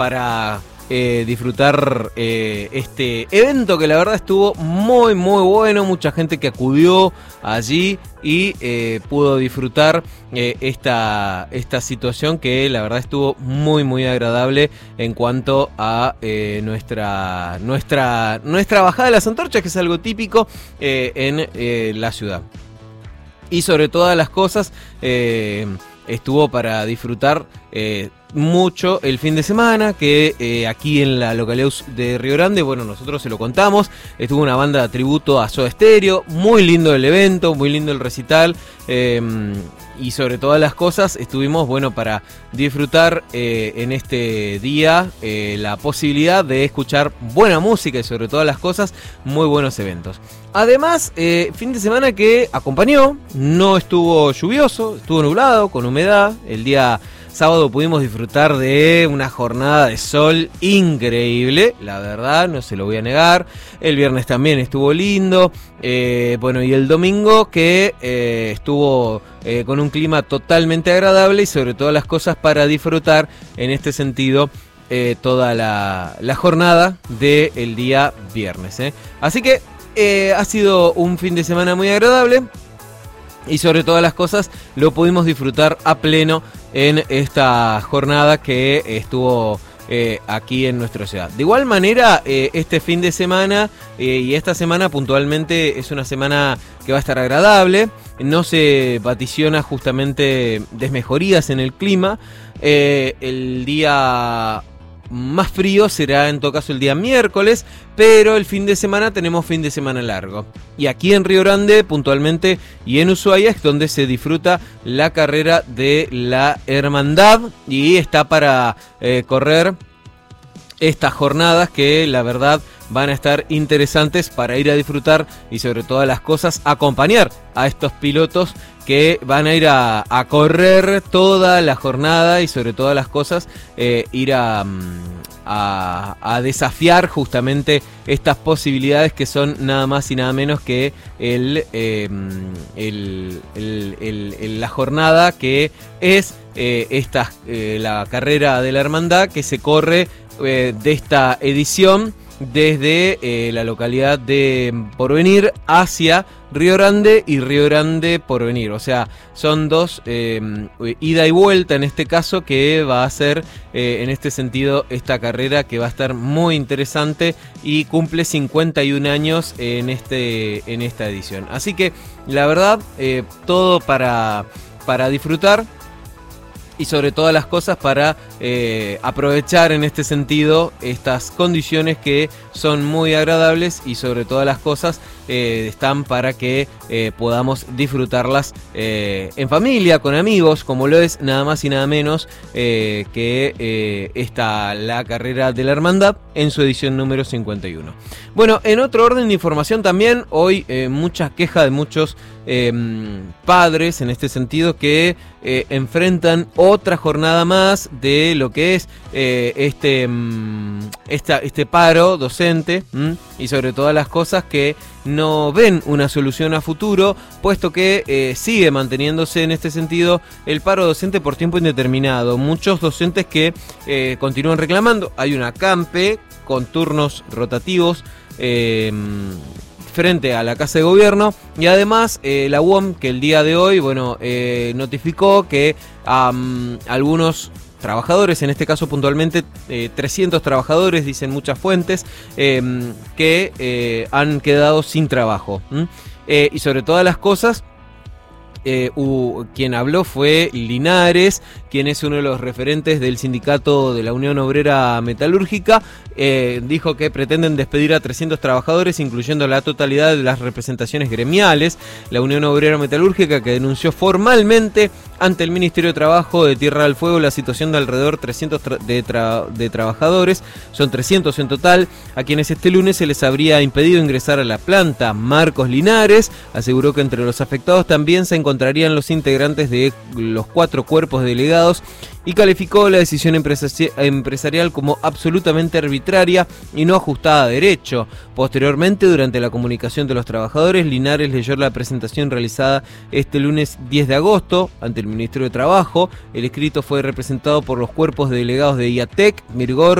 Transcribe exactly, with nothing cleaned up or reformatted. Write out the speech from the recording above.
para eh, disfrutar eh, este evento que la verdad estuvo muy muy bueno, mucha gente que acudió allí y eh, pudo disfrutar eh, esta, esta situación que la verdad estuvo muy muy agradable en cuanto a eh, nuestra, nuestra, nuestra bajada de las antorchas, que es algo típico eh, en eh, la ciudad. Y sobre todas las cosas eh, estuvo para disfrutar eh, mucho el fin de semana, que eh, aquí en la localidad de Río Grande, bueno, nosotros se lo contamos, estuvo una banda de tributo a Soda Stereo, muy lindo el evento, muy lindo el recital, eh, y sobre todas las cosas estuvimos, bueno, para disfrutar eh, en este día eh, la posibilidad de escuchar buena música y sobre todas las cosas, muy buenos eventos. Además, eh, fin de semana que acompañó, no estuvo lluvioso, estuvo nublado, con humedad. El día sábado pudimos disfrutar de una jornada de sol increíble, la verdad, no se lo voy a negar. El viernes también estuvo lindo, eh, bueno, y el domingo que eh, estuvo eh, con un clima totalmente agradable y sobre todas las cosas para disfrutar en este sentido eh, toda la, la jornada del día viernes, ¿eh? Así que Eh, ha sido un fin de semana muy agradable y sobre todas las cosas lo pudimos disfrutar a pleno en esta jornada que estuvo eh, aquí en nuestra ciudad. De igual manera, eh, este fin de semana eh, y esta semana puntualmente es una semana que va a estar agradable, no se vaticiona justamente desmejorías en el clima. Eh, el día más frío será en todo caso el día miércoles, pero el fin de semana tenemos fin de semana largo. Y aquí en Río Grande, puntualmente, y en Ushuaia es donde se disfruta la carrera de la Hermandad y está para eh, correr estas jornadas que la verdad van a estar interesantes para ir a disfrutar y sobre todas las cosas acompañar a estos pilotos que van a ir a, a correr toda la jornada y sobre todas las cosas eh, ir a, a, a desafiar justamente estas posibilidades que son nada más y nada menos que el, eh, el, el, el, el, la jornada que es eh, esta, eh, la carrera de la Hermandad que se corre eh, de esta edición desde eh, la localidad de Porvenir hacia Río Grande y Río Grande Porvenir. O sea, son dos eh, ida y vuelta en este caso que va a ser eh, en este sentido esta carrera que va a estar muy interesante y cumple cincuenta y un años en, este, en esta edición. Así que la verdad, eh, todo para, para disfrutar. Y sobre todas las cosas para eh, aprovechar en este sentido estas condiciones que son muy agradables y sobre todas las cosas eh, están para que eh, podamos disfrutarlas eh, en familia, con amigos, como lo es nada más y nada menos eh, que eh, esta la carrera de la Hermandad en su edición número cincuenta y uno. Bueno, en otro orden de información también, hoy eh, muchas quejas de muchos eh, padres en este sentido que eh, enfrentan otra jornada más de lo que es eh, este, esta, este paro docente ¿m? Y sobre todas las cosas que no ven una solución a futuro, puesto que eh, sigue manteniéndose en este sentido el paro docente por tiempo indeterminado. Muchos docentes que eh, continúan reclamando, hay una CAMPE con turnos rotativos eh, frente a la Casa de Gobierno y además eh, la U O M que el día de hoy bueno eh, notificó que um, algunos trabajadores, en este caso puntualmente eh, trescientos trabajadores, dicen muchas fuentes, eh, que eh, han quedado sin trabajo. ¿Mm? Eh, y sobre todas las cosas, Eh, uh, quien habló fue Linares, quien es uno de los referentes del sindicato de la Unión Obrera Metalúrgica. Eh, dijo que pretenden despedir a trescientos trabajadores, incluyendo la totalidad de las representaciones gremiales. La Unión Obrera Metalúrgica, que denunció formalmente ante el Ministerio de Trabajo de Tierra del Fuego la situación de alrededor trescientos tra- de, tra- de trabajadores, son trescientos en total, a quienes este lunes se les habría impedido ingresar a la planta. Marcos Linares aseguró que entre los afectados también se encontraron encontrarían los integrantes de los cuatro cuerpos delegados y calificó la decisión empresarial como absolutamente arbitraria y no ajustada a derecho. Posteriormente, durante la comunicación de los trabajadores, Linares leyó la presentación realizada este lunes diez de agosto ante el Ministerio de Trabajo. El escrito fue representado por los cuerpos delegados de IATEC, Mirgor,